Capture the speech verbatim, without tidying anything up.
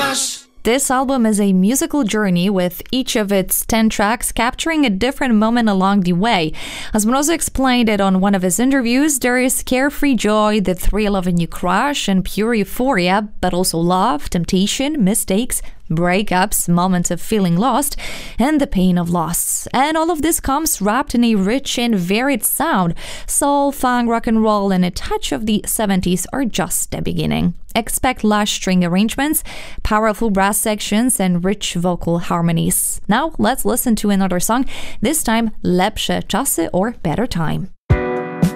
masz. This album is a musical journey with each of its ten tracks capturing a different moment along the way. As Mrozu explained it on one of his interviews, there is carefree joy, the thrill of a new crush, and pure euphoria, but also love, temptation, mistakes, breakups, moments of feeling lost, and the pain of loss. And all of this comes wrapped in a rich and varied sound. Soul, funk, rock and roll, and a touch of the seventies are just the beginning. Expect lush string arrangements, powerful brass sections, and rich vocal harmonies. Now let's listen to another song, this time Lepsze czasy or Better Time.